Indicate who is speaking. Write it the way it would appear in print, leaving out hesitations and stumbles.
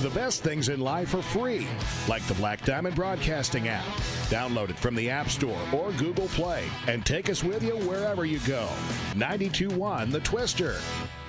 Speaker 1: the best things in life for free, like the Black Diamond Broadcasting app. Download it from the App Store or Google Play and take us with you wherever you go. 92.1 The Twister.